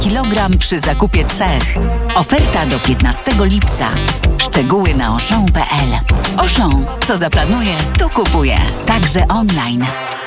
Kilogram przy zakupie 3. Oferta do 15 lipca. Szczegóły na auchan.pl. Auchan. Co zaplanuje, to kupuje. Także online.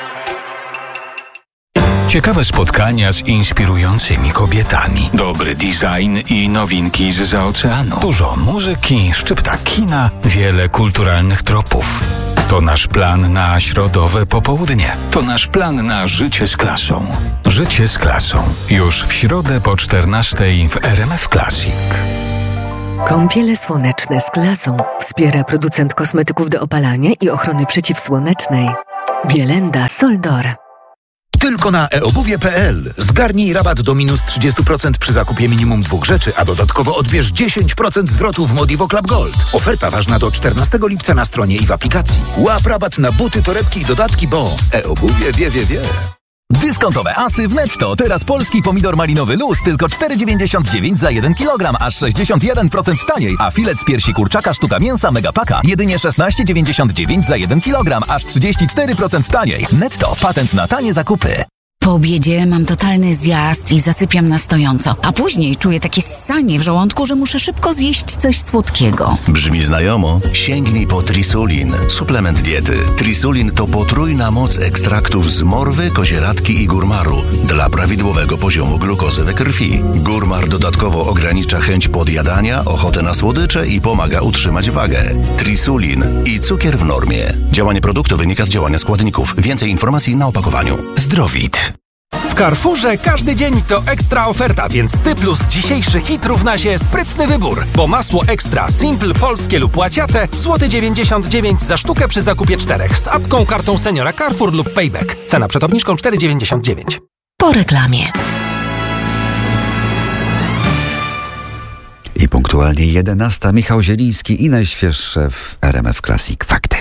Ciekawe spotkania z inspirującymi kobietami. Dobry design i nowinki zza oceanu. Dużo muzyki, szczypta kina, wiele kulturalnych tropów. To nasz plan na środowe popołudnie. To nasz plan na życie z klasą. Życie z klasą. Już w środę po 14:00 w RMF Classic. Kąpiele słoneczne z klasą wspiera producent kosmetyków do opalania i ochrony przeciwsłonecznej. Bielenda Soldor. Tylko na eobuwie.pl. Zgarnij rabat do minus 30% przy zakupie minimum 2 rzeczy, a dodatkowo odbierz 10% zwrotu w Modivo Club Gold. Oferta ważna do 14 lipca na stronie i w aplikacji. Łap rabat na buty, torebki i dodatki, bo eobuwie wie. Dyskontowe asy w Netto. Teraz polski pomidor malinowy luz tylko 4,99 za 1 kg, aż 61% taniej. A filet z piersi kurczaka sztuka mięsa Megapaka jedynie 16,99 za 1 kg, aż 34% taniej. Netto. Patent na tanie zakupy. Po obiedzie mam totalny zjazd i zasypiam na stojąco. A później czuję takie ssanie w żołądku, że muszę szybko zjeść coś słodkiego. Brzmi znajomo? Sięgnij po Trisulin. Suplement diety. Trisulin to potrójna moc ekstraktów z morwy, kozieradki i górmaru dla prawidłowego poziomu glukozy we krwi. Górmar dodatkowo ogranicza chęć podjadania, ochotę na słodycze i pomaga utrzymać wagę. Trisulin i cukier w normie. Działanie produktu wynika z działania składników. Więcej informacji na opakowaniu. Zdrowit. W Carrefourze każdy dzień to ekstra oferta, więc Ty plus dzisiejszy hit równa się sprytny wybór. Bo masło ekstra Simple, polskie lub łaciate, złoty 99 za sztukę przy zakupie 4 z apką, kartą seniora Carrefour lub Payback. Cena przed obniżką 4,99. Po reklamie. I punktualnie 11. Michał Zieliński i najświeższe w RMF Classic fakty.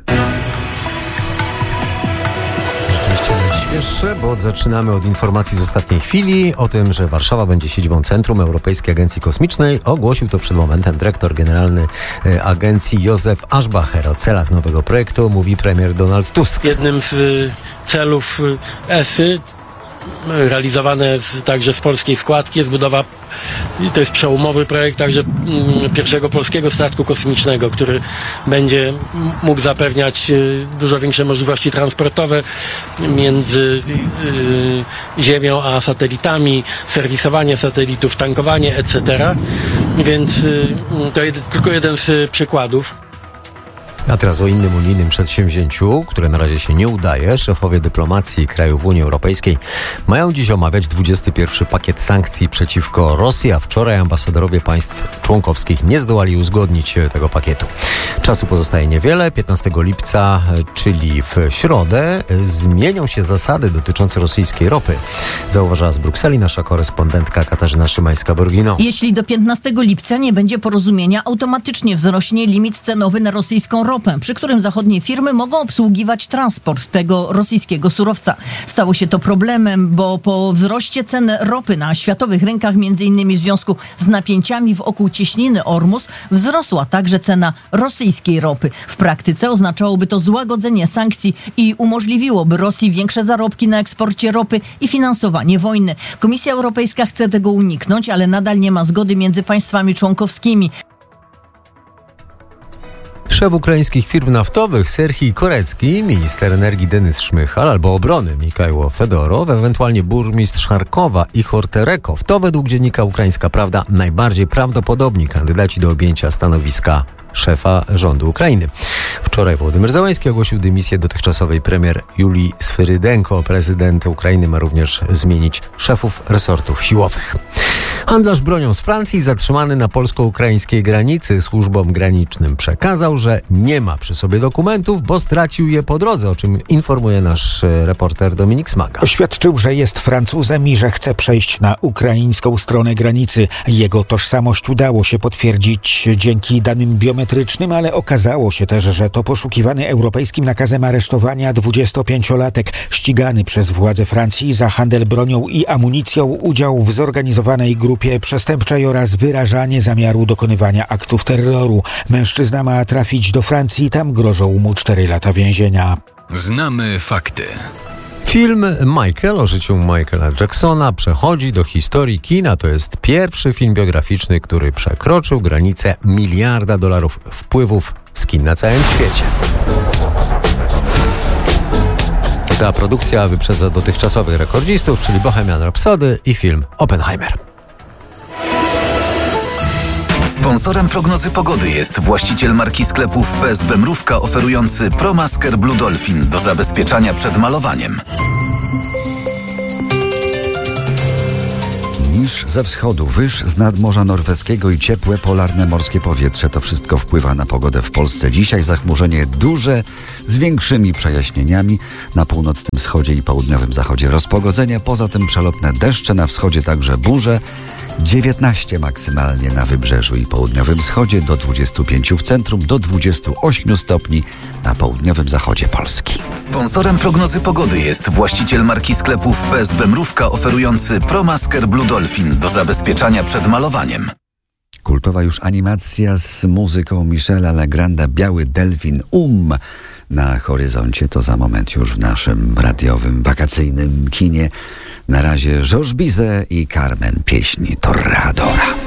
Najświeższe, bo zaczynamy od informacji z ostatniej chwili o tym, że Warszawa będzie siedzibą Centrum Europejskiej Agencji Kosmicznej. Ogłosił to przed momentem dyrektor generalny agencji Józef Aschbacher. O celach nowego projektu mówi premier Donald Tusk. Jednym z celów ESY realizowane także z polskiej składki jest budowa, to jest przełomowy projekt także pierwszego polskiego statku kosmicznego, który będzie mógł zapewniać dużo większe możliwości transportowe między Ziemią a satelitami, serwisowanie satelitów, tankowanie, etc. Więc to tylko jeden z przykładów. A teraz o innym unijnym przedsięwzięciu, które na razie się nie udaje. Szefowie dyplomacji krajów Unii Europejskiej mają dziś omawiać 21 pakiet sankcji przeciwko Rosji, a wczoraj ambasadorowie państw członkowskich nie zdołali uzgodnić tego pakietu. Czasu pozostaje niewiele. 15 lipca, czyli w środę, zmienią się zasady dotyczące rosyjskiej ropy. Zauważała z Brukseli nasza korespondentka Katarzyna Szymańska-Borgino. Jeśli do 15 lipca nie będzie porozumienia, automatycznie wzrośnie limit cenowy na rosyjską ropę, przy którym zachodnie firmy mogą obsługiwać transport tego rosyjskiego surowca. Stało się to problemem, bo po wzroście cen ropy na światowych rynkach, m.in. w związku z napięciami wokół cieśniny Ormus, wzrosła także cena rosyjskiej ropy. W praktyce oznaczałoby to złagodzenie sankcji i umożliwiłoby Rosji większe zarobki na eksporcie ropy i finansowanie wojny. Komisja Europejska chce tego uniknąć, ale nadal nie ma zgody między państwami członkowskimi. Szef ukraińskich firm naftowych Serhii Korecki, minister energii Denys Szmychal albo obrony Michajło Fedorow, ewentualnie burmistrz Charkowa Ichor Terekow. To według dziennika Ukraińska Prawda najbardziej prawdopodobni kandydaci do objęcia stanowiska szefa rządu Ukrainy. Wczoraj Wołodymyr Zełański ogłosił dymisję dotychczasowej premier Julii Swyrydenko. Prezydent Ukrainy ma również zmienić szefów resortów siłowych. Handlarz bronią z Francji zatrzymany na polsko-ukraińskiej granicy służbom granicznym przekazał, że nie ma przy sobie dokumentów, bo stracił je po drodze, o czym informuje nasz reporter Dominik Smaga. Oświadczył, że jest Francuzem i że chce przejść na ukraińską stronę granicy. Jego tożsamość udało się potwierdzić dzięki danym biometrycznym, ale okazało się też, że to poszukiwany europejskim nakazem aresztowania 25-latek, ścigany przez władze Francji za handel bronią i amunicją, udział w zorganizowanej grupie przestępczej oraz wyrażanie zamiaru dokonywania aktów terroru. Mężczyzna ma trafić do Francji, tam grożą mu 4 lata więzienia. Znamy fakty. Film Michael o życiu Michaela Jacksona przechodzi do historii kina. To jest pierwszy film biograficzny, który przekroczył granicę $1 miliarda wpływów z kin na całym świecie. Ta produkcja wyprzedza dotychczasowych rekordzistów, czyli Bohemian Rhapsody i film Oppenheimer. Sponsorem prognozy pogody jest właściciel marki sklepów PSB Mrówka oferujący ProMasker Blue Dolphin do zabezpieczania przed malowaniem. Niż ze wschodu, wyż z nadmorza norweskiego i ciepłe polarne morskie powietrze. To wszystko wpływa na pogodę w Polsce. Dzisiaj zachmurzenie duże z większymi przejaśnieniami. Na północnym wschodzie i południowym zachodzie rozpogodzenie. Poza tym przelotne deszcze, na wschodzie także burze. 19 maksymalnie na wybrzeżu i południowym wschodzie, do 25 w centrum, do 28 stopni na południowym zachodzie Polski. Sponsorem prognozy pogody jest właściciel marki sklepów PSB Mrówka oferujący ProMasker Blue Dolphin do zabezpieczania przed malowaniem. Kultowa już animacja z muzyką Michela Legranda, Biały Delfin na horyzoncie. To za moment już w naszym radiowym, wakacyjnym kinie. Na razie Georges Bizet i Carmen, pieśni Toreadora.